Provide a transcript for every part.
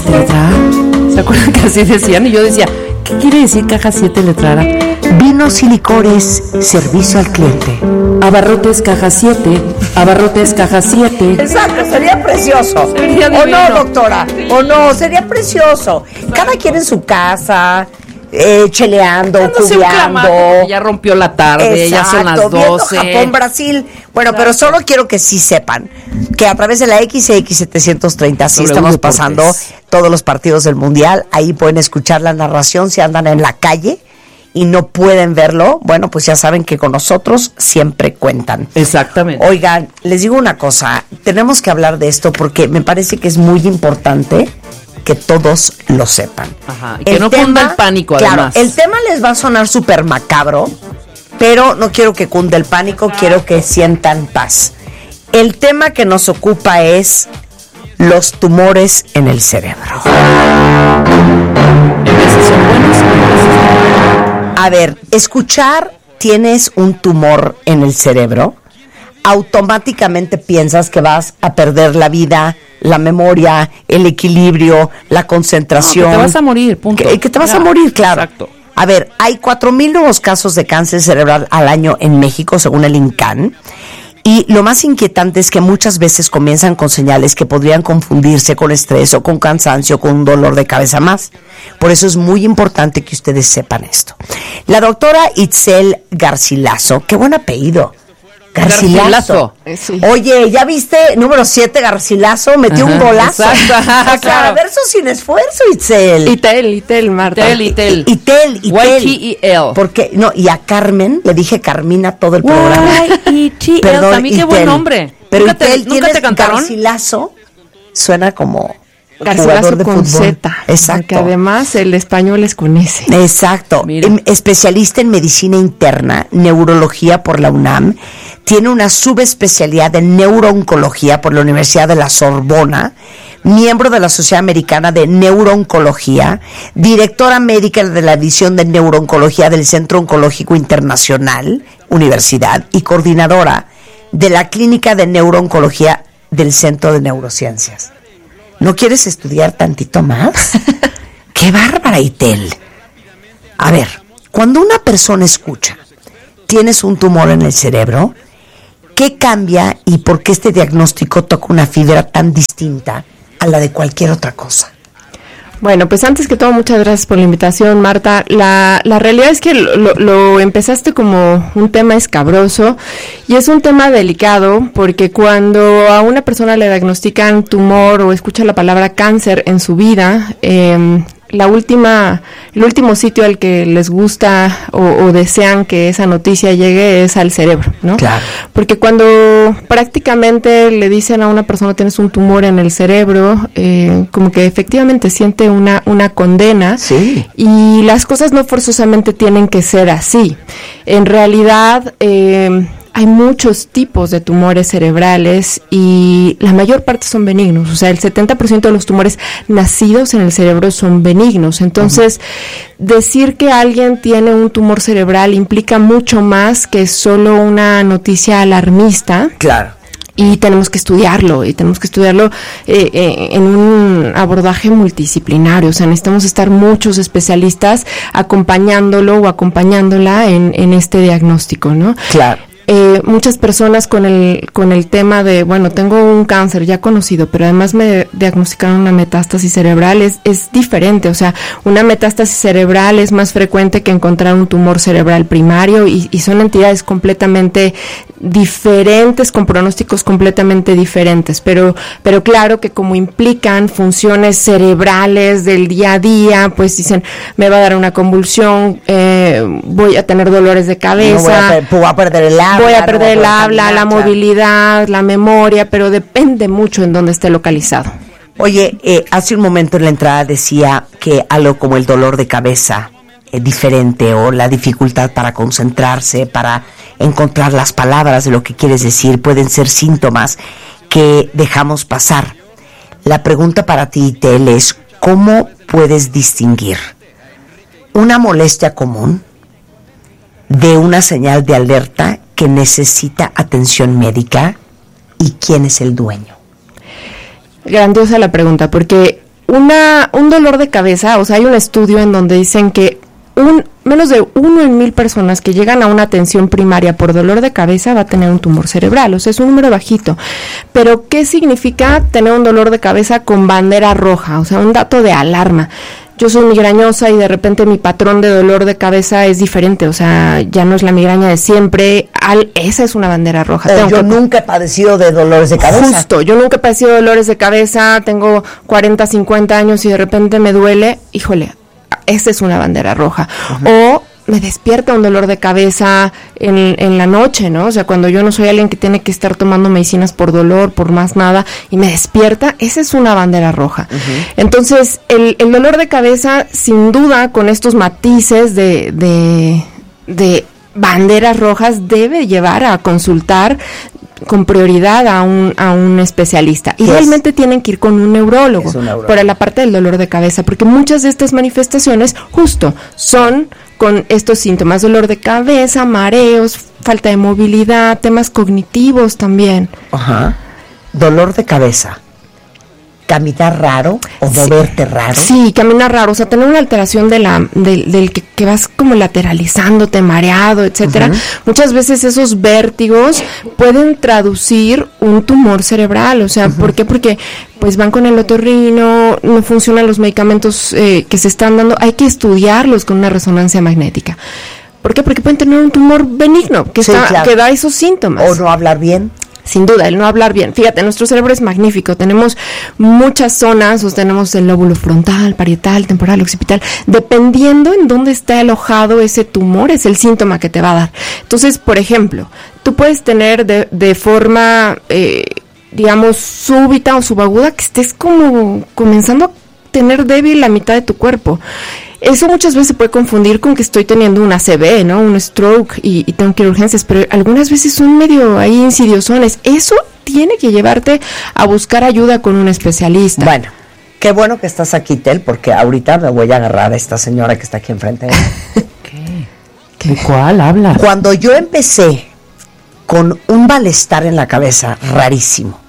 7 letra A. ¿Se acuerdan que así decían? Y yo decía, ¿qué quiere decir caja 7 letra A? Vinos y licores, servicio al cliente. Abarrotes caja 7, abarrotes caja 7. Exacto, sería precioso. Sería ¿O divino. no, doctora? ¿O no? Sería precioso. Cada quien en su casa, cheleando, Dándose un clamato, cubeando. porque ya rompió la tarde, ya son las Exacto, viendo 12. Japón, Brasil. Bueno, pero solo quiero que sí sepan que a través de la XX730 sí estamos Deportes. pasando todos los partidos del Mundial. Ahí pueden escuchar la narración si andan en la calle y no pueden verlo. Bueno, pues ya saben que con nosotros siempre cuentan. Exactamente. Oigan, les digo una cosa, tenemos que hablar de esto porque me parece que es muy importante que todos lo sepan. Ajá, y que no cunda el pánico, además. Claro, el tema les va a sonar súper macabro, pero no quiero que cunda el pánico, quiero que sientan paz. El tema que nos ocupa es los tumores en el cerebro. En veces son buenos, en veces no. A ver, escuchar tienes un tumor en el cerebro, automáticamente piensas que vas a perder la vida, la memoria, el equilibrio, la concentración. No, que te vas a morir, punto. Que te vas a morir, claro. Exacto. A ver, hay 4,000 nuevos casos de cáncer cerebral al año en México, según el INCAN. Y lo más inquietante es que muchas veces comienzan con señales que podrían confundirse con estrés o con cansancio, con un dolor de cabeza más. Por eso es muy importante que ustedes sepan esto. La doctora Itzel Garcilaso, qué buen apellido. Garcilaso. Sí. Oye, ¿ya viste? Número 7, Garcilaso, metió un golazo. Exacto. O sea, Claro. verso sin esfuerzo, Itzel. Itel, Marta. Itel. Itel. YTEL. Porque, no, y a Carmen, le dije Carmina todo el programa. YTEL. Perdón, También qué Itel. buen nombre. Pero ¿Nunca Itel, nunca te tienes cantaron? Garcilaso, suena como Garcilaso jugador de con fútbol. Z. Exacto. Que además el español es con S. Exacto. Mira. Especialista en medicina interna, neurología por la UNAM. Tiene una subespecialidad en neurooncología por la Universidad de la Sorbona. Miembro de la Sociedad Americana de Neurooncología. Directora médica de la División de Neurooncología del Centro Oncológico Internacional, Universidad. Y coordinadora de la Clínica de Neurooncología del Centro de Neurociencias. ¿No quieres estudiar tantito más? ¡Qué bárbara, Itel! A ver, cuando una persona escucha, tienes un tumor en el cerebro, ¿qué cambia y por qué este diagnóstico toca una fibra tan distinta a la de cualquier otra cosa? Bueno, pues antes que todo, muchas gracias por la invitación, Marta. La realidad es que lo empezaste como un tema escabroso y es un tema delicado porque cuando a una persona le diagnostican tumor o escucha la palabra cáncer en su vida, el último sitio al que les gusta o desean que esa noticia llegue es al cerebro, ¿no? Claro. Porque cuando prácticamente le dicen a una persona tienes un tumor en el cerebro, como que efectivamente siente una condena. Sí. Y las cosas no forzosamente tienen que ser así. En realidad, hay muchos tipos de tumores cerebrales y la mayor parte son benignos. O sea, el 70% de los tumores nacidos en el cerebro son benignos. Entonces, decir que alguien tiene un tumor cerebral implica mucho más que solo una noticia alarmista. Claro. Y tenemos que estudiarlo en un abordaje multidisciplinario. O sea, necesitamos estar muchos especialistas acompañándolo o acompañándola en este diagnóstico, ¿no? Claro. Muchas personas con el tema de, bueno, tengo un cáncer ya conocido, pero además me diagnosticaron una metástasis cerebral, es diferente. O sea, una metástasis cerebral es más frecuente que encontrar un tumor cerebral primario y son entidades completamente diferentes, con pronósticos completamente diferentes, pero claro que como implican funciones cerebrales del día a día, pues dicen, me va a dar una convulsión, voy a tener dolores de cabeza, Voy a perder el habla. voy a perder no el voy a habla, caminar, la claro. movilidad, la memoria, pero depende mucho en dónde esté localizado. Oye, hace un momento en la entrada decía que algo como el dolor de cabeza diferente o la dificultad para concentrarse, para encontrar las palabras de lo que quieres decir, pueden ser síntomas que dejamos pasar. La pregunta para ti, Itel, es ¿cómo puedes distinguir una molestia común de una señal de alerta que necesita atención médica y quién es el dueño? Grandiosa la pregunta, porque un dolor de cabeza, o sea, hay un estudio en donde dicen que menos de 1 en 1000 personas que llegan a una atención primaria por dolor de cabeza va a tener un tumor cerebral, o sea, es un número bajito. Pero, ¿qué significa tener un dolor de cabeza con bandera roja? O sea, un dato de alarma. Yo soy migrañosa y de repente mi patrón de dolor de cabeza es diferente, o sea, ya no es la migraña de siempre, esa es una bandera roja. Yo nunca he padecido de dolores de cabeza. Justo, yo nunca he padecido de dolores de cabeza, tengo 40, 50 años y de repente me duele, híjole, esa es una bandera roja. O me despierta un dolor de cabeza en la noche, ¿no? O sea, cuando yo no soy alguien que tiene que estar tomando medicinas por dolor, por más nada, y me despierta, esa es una bandera roja. Entonces, el dolor de cabeza, sin duda, con estos matices de banderas rojas, debe llevar a consultar con prioridad a un especialista. Idealmente tienen que ir con un neurólogo para la parte del dolor de cabeza, porque muchas de estas manifestaciones justo son con estos síntomas: dolor de cabeza, mareos, falta de movilidad, temas cognitivos también. Ajá. Dolor de cabeza. ¿Caminar raro o moverte raro? Sí, caminar raro, o sea, tener una alteración del que vas como lateralizándote, mareado, etcétera. Muchas veces esos vértigos pueden traducir un tumor cerebral, o sea, ¿por qué? Porque pues van con el otorrino, no funcionan los medicamentos que se están dando, hay que estudiarlos con una resonancia magnética. ¿Por qué? Porque pueden tener un tumor benigno que da esos síntomas. O no hablar bien. Sin duda, el no hablar bien. Fíjate, nuestro cerebro es magnífico. Tenemos muchas zonas, tenemos el lóbulo frontal, parietal, temporal, occipital. Dependiendo en dónde está alojado ese tumor, es el síntoma que te va a dar. Entonces, por ejemplo, tú puedes tener de forma, digamos, súbita o subaguda, que estés como comenzando a tener débil la mitad de tu cuerpo. Eso muchas veces se puede confundir con que estoy teniendo una ACV, ¿no? Un stroke y tengo que ir a urgencias, pero algunas veces son medio ahí insidiosones. Eso tiene que llevarte a buscar ayuda con un especialista. Bueno, qué bueno que estás aquí, Tel, porque ahorita me voy a agarrar a esta señora que está aquí enfrente de mí. ¿Qué? ¿De cuál hablas? Cuando yo empecé con un malestar en la cabeza rarísimo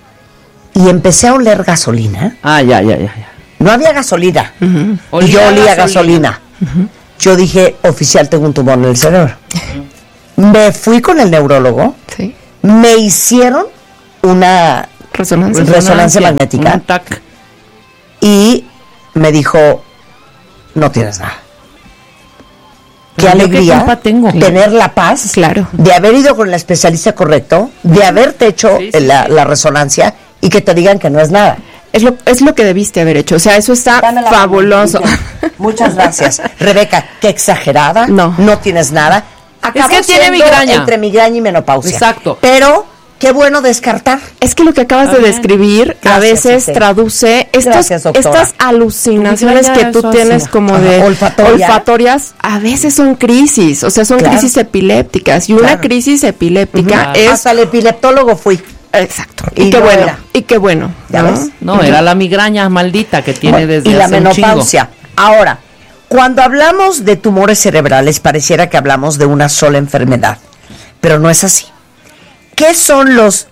y empecé a oler gasolina. Ya. No había gasolina. Uh-huh. Y yo olía gasolina. Uh-huh. Yo dije, oficial, tengo un tumor en el cerebro. Me fui con el neurólogo. Sí. Me hicieron una resonancia magnética. Un TAC. Y me dijo, no tienes nada. Qué alegría tener la paz de haber ido con el especialista correcto, de haberte hecho la resonancia y que te digan que no es nada. Es lo que debiste haber hecho, o sea, eso está fabuloso. Muchas gracias. Rebeca, qué exagerada, no tienes nada. Es que tiene migraña. Entre migraña y menopausia. Exacto. Pero qué bueno descartar. Es que lo que acabas de describir a veces traduce estas alucinaciones que tú tienes como de olfatorias, a veces son crisis, o sea, son crisis epilépticas, y una crisis epiléptica es... Hasta el epileptólogo fui. Exacto. Y qué bueno. ¿Ya ves? No, era la migraña maldita que tiene desde hace un chingo. Y la menopausia. Ahora, cuando hablamos de tumores cerebrales, pareciera que hablamos de una sola enfermedad, pero no es así. ¿Qué son los,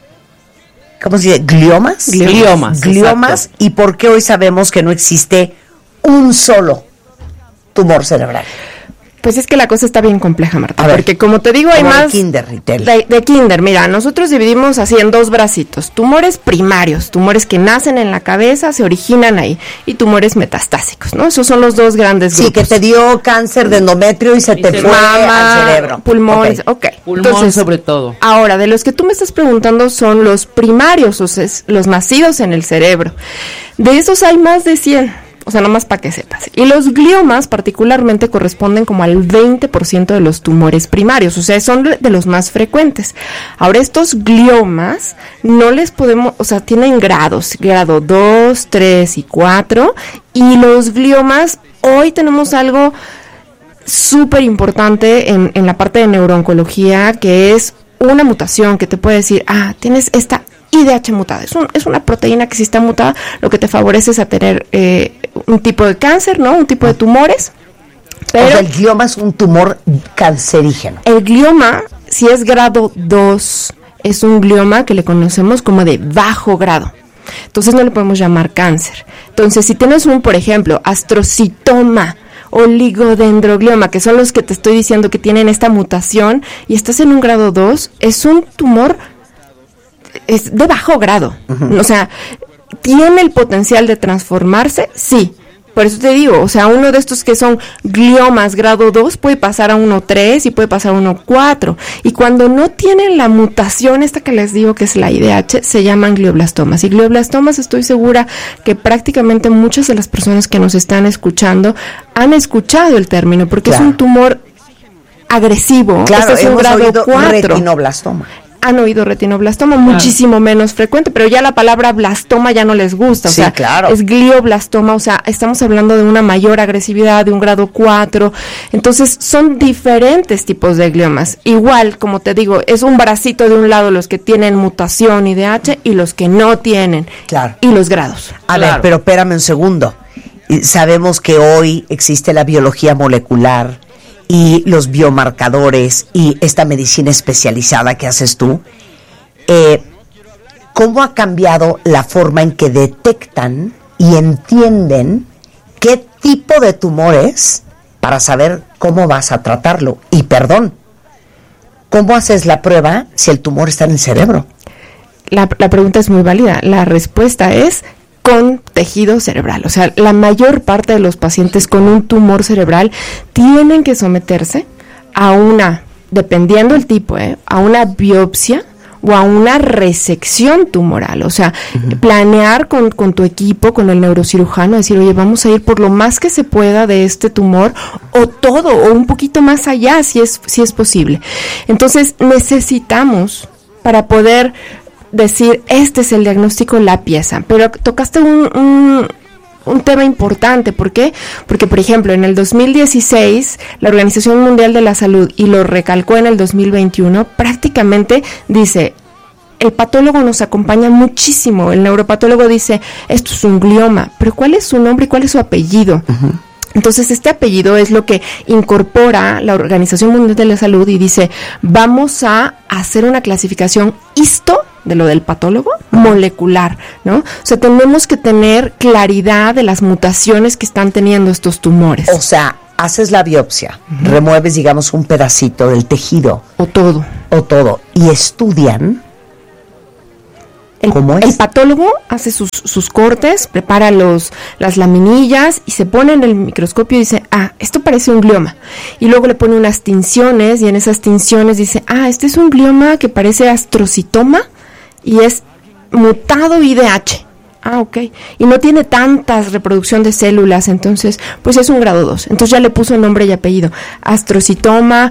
cómo se dice, gliomas? Gliomas. ¿Y por qué hoy sabemos que no existe un solo tumor cerebral? Pues es que la cosa está bien compleja, Marta, porque como te digo, hay más... De kinder, mira, nosotros dividimos así en dos bracitos: tumores primarios, tumores que nacen en la cabeza, se originan ahí, y tumores metastásicos, ¿no? Esos son los dos grandes grupos. Sí, que te dio cáncer de endometrio y se te fue al cerebro. Pulmón, Pulmón. Entonces, sobre todo. Ahora, de los que tú me estás preguntando son los primarios, o sea, los nacidos en el cerebro. De esos hay más de 100. O sea, nomás para que sepas. Y los gliomas particularmente corresponden como al 20% de los tumores primarios, o sea, son de los más frecuentes. Ahora, estos gliomas no les podemos, o sea, tienen grados, grado 2, 3 y 4, y los gliomas, hoy tenemos algo súper importante en la parte de neurooncología, que es una mutación que te puede decir, tienes esta IDH mutada, es una proteína que si está mutada, lo que te favorece es a tener un tipo de cáncer, ¿no? Un tipo de tumores. Pero o sea, el glioma es un tumor cancerígeno. El glioma, si es grado 2, es un glioma que le conocemos como de bajo grado. Entonces no le podemos llamar cáncer. Entonces, si tienes por ejemplo, astrocitoma, oligodendroglioma, que son los que te estoy diciendo que tienen esta mutación, y estás en un grado 2, es un tumor de bajo grado. O sea, ¿tiene el potencial de transformarse? Sí. Por eso te digo, o sea, uno de estos que son gliomas grado 2 puede pasar a 1-3 y puede pasar a 1-4. Y cuando no tienen la mutación esta que les digo que es la IDH, se llaman glioblastomas. Y glioblastomas estoy segura que prácticamente muchas de las personas que nos están escuchando han escuchado el término, porque es un tumor agresivo. Claro, este es un grado oído 4. retinoblastoma. Han oído retinoblastoma, muchísimo menos frecuente, pero ya la palabra blastoma ya no les gusta, o sea, claro. Es glioblastoma, o sea, estamos hablando de una mayor agresividad, de un grado 4, entonces son diferentes tipos de gliomas. Igual, como te digo, es un bracito de un lado los que tienen mutación IDH y los que no tienen, claro. Y los grados. A ver, pero espérame un segundo. Sabemos que hoy existe la biología molecular y los biomarcadores y esta medicina especializada que haces tú. ¿Cómo ha cambiado la forma en que detectan y entienden qué tipo de tumor es para saber cómo vas a tratarlo? Y perdón, ¿cómo haces la prueba si el tumor está en el cerebro? La pregunta es muy válida. La respuesta es con tejido cerebral. O sea, la mayor parte de los pacientes con un tumor cerebral tienen que someterse a una, dependiendo el tipo, a una biopsia o a una resección tumoral. O sea, planear con tu equipo, con el neurocirujano, decir, oye, vamos a ir por lo más que se pueda de este tumor, o todo, o un poquito más allá, si es posible. Entonces, necesitamos, para poder decir, este es el diagnóstico, la pieza. Pero tocaste un tema importante. ¿Por qué? Porque, por ejemplo, en el 2016, la Organización Mundial de la Salud, y lo recalcó en el 2021, prácticamente dice, el patólogo nos acompaña muchísimo. El neuropatólogo dice, esto es un glioma, pero ¿cuál es su nombre y cuál es su apellido? Entonces, este apellido es lo que incorpora la Organización Mundial de la Salud y dice, vamos a hacer una clasificación histo de lo del patólogo molecular, ¿no? O sea, tenemos que tener claridad de las mutaciones que están teniendo estos tumores. O sea, haces la biopsia, remueves, digamos, un pedacito del tejido. O todo. Y estudian cómo es. El patólogo hace sus cortes, prepara las laminillas y se pone en el microscopio y dice, esto parece un glioma. Y luego le pone unas tinciones y en esas tinciones dice, este es un glioma que parece astrocitoma y es mutado IDH. Ok. Y no tiene tantas reproducción de células, entonces, pues es un grado 2. Entonces ya le puso nombre y apellido. Astrocitoma,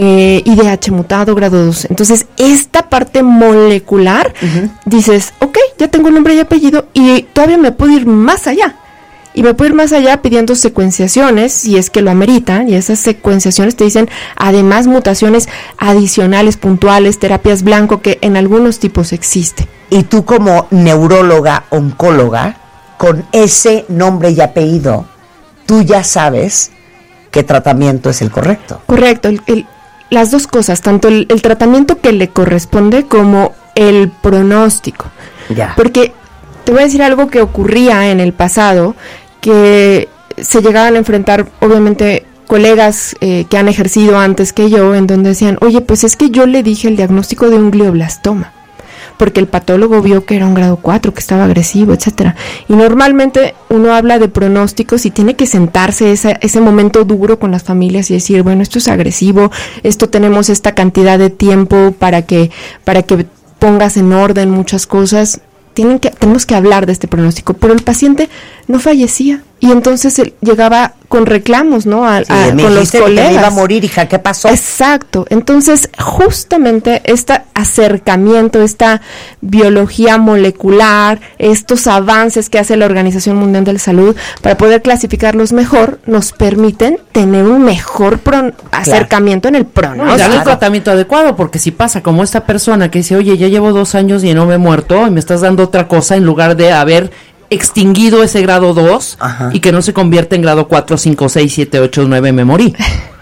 IDH mutado, grado 2. Entonces, esta parte molecular, dices, ok, ya tengo nombre y apellido y todavía me puedo ir más allá. Y me puedo ir más allá pidiendo secuenciaciones, si es que lo ameritan, y esas secuenciaciones te dicen, además, mutaciones adicionales, puntuales, terapias blanco, que en algunos tipos existe. Y tú como neuróloga, oncóloga, con ese nombre y apellido, tú ya sabes qué tratamiento es el correcto. Correcto, las dos cosas, tanto el tratamiento que le corresponde como el pronóstico. Ya. Porque te voy a decir algo que ocurría en el pasado, que se llegaban a enfrentar, obviamente, colegas que han ejercido antes que yo, en donde decían, oye, pues es que yo le dije el diagnóstico de un glioblastoma, porque el patólogo vio que era un grado 4, que estaba agresivo, etcétera. Y normalmente uno habla de pronósticos y tiene que sentarse ese momento duro con las familias y decir, bueno, esto es agresivo, esto tenemos esta cantidad de tiempo para que pongas en orden muchas cosas. Tenemos que hablar de este pronóstico, pero el paciente no fallecía y entonces él llegaba con reclamos, ¿no? Con los colegas. Que iba a morir, hija, ¿qué pasó? Exacto. Entonces, justamente este acercamiento, esta biología molecular, estos avances que hace la Organización Mundial de la Salud para poder clasificarlos mejor, nos permiten tener un mejor acercamiento en el pronóstico. Y darle el tratamiento adecuado, porque si pasa como esta persona que dice, oye, ya llevo 2 años y no me he muerto, y me estás dando otra cosa en lugar de haber extinguido ese grado 2 y que no se convierte en grado 4, 5, 6, 7, 8, 9, me morí.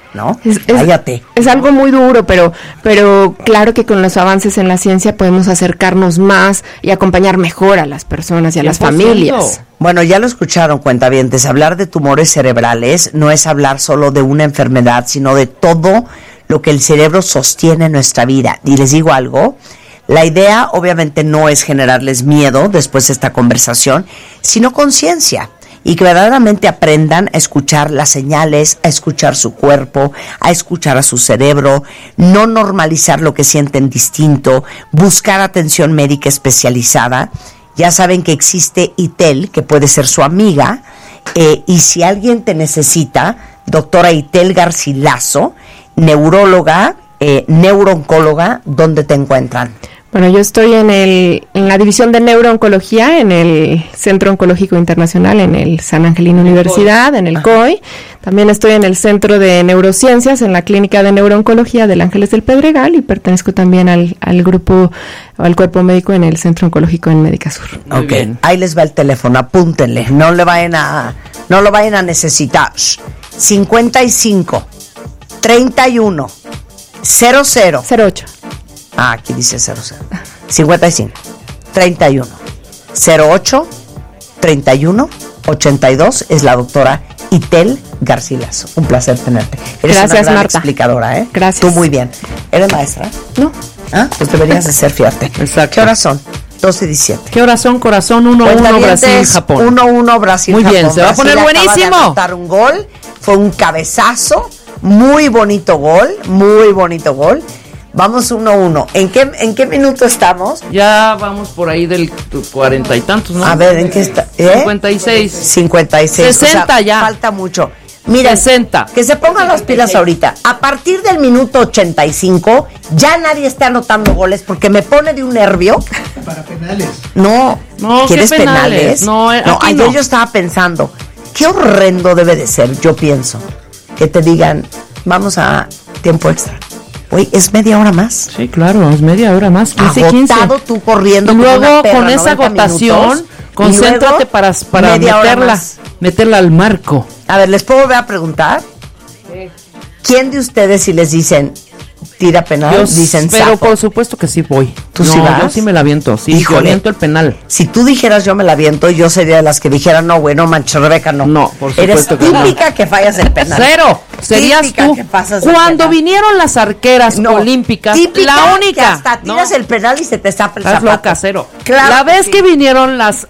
¿no? Cállate. Es algo muy duro, pero claro que con los avances en la ciencia podemos acercarnos más y acompañar mejor a las personas y a las familias. Bueno, ya lo escucharon, cuentavientes. Hablar de tumores cerebrales no es hablar solo de una enfermedad, sino de todo lo que el cerebro sostiene en nuestra vida. Y les digo algo, la idea obviamente no es generarles miedo después de esta conversación, sino conciencia. Y que verdaderamente aprendan a escuchar las señales, a escuchar su cuerpo, a escuchar a su cerebro, no normalizar lo que sienten distinto, buscar atención médica especializada. Ya saben que existe Itel, que puede ser su amiga, y si alguien te necesita, doctora Itel Garcilaso, neuróloga, neurooncóloga, ¿dónde te encuentran? Bueno, yo estoy en la división de neurooncología, en el Centro Oncológico Internacional, en el San Angelino Universidad, en el COI. También estoy en el Centro de Neurociencias, en la Clínica de Neurooncología del Ángeles del Pedregal, y pertenezco también al grupo, o al cuerpo médico en el Centro Oncológico en Médica Sur. Ok, ahí les va el teléfono, apúntenle, no lo vayan a necesitar. 55 31 00 08. Ah, aquí dice 00. 55 31 08 31 82 es la doctora Itel Garcilaso. Un placer tenerte. Eres Gracias, una gran Marta. explicadora, ¿eh? Gracias. Tú muy bien. ¿Eres maestra? No. Ah, pues deberías de ser, fíjate. Exacto. ¿Qué horas son? 12:17. ¿Qué horas son, corazón? 1-1 Brasil-Japón. 1-1 Brasil. Muy bien, Japón. se va a poner Brasil acaba buenísimo. de anotar un gol, fue un cabezazo, muy bonito gol, muy bonito gol. Vamos 1-1. ¿En qué minuto estamos? Ya vamos por ahí del 40 y tantos, ¿no? A ver, ¿en qué está? 56. 56. 60 o sea, ya. Falta mucho. Miren, 60. que se pongan las pilas ahorita. A partir del minuto 85, ya nadie está anotando goles porque me pone de un nervio. Para penales. No, No, ¿quieres ¿qué penales? penales? No, aquí ayer no. yo estaba pensando, qué horrendo debe de ser, yo pienso, que te digan, vamos a tiempo extra. Oye, es media hora más. Sí, claro, es media hora más. 15, 15. Agotado tú corriendo. Y como luego, una perra, con esa 90 agotación, minutos, concéntrate y luego, para media hora más. meterla al marco. A ver, ¿les puedo volver a preguntar? ¿Quién de ustedes, si les dicen tira penal, dicen pero zafo? por supuesto que sí voy. ¿Tú sí vas? Yo sí me la aviento, sí, yo Híjole. aviento el penal. Si tú dijeras yo me la aviento, yo sería de las que dijeran, no, güey, no manches, Rebeca, no. No, por Eres supuesto que no. típica que fallas el penal. Cero, serías Típica tú. que pasas el Cuando penal. vinieron las arqueras No, olímpicas, típica la única. que hasta tiras no, el penal y se te zapa el estás zapato. loca, cero. Claro La que vez sí. que vinieron las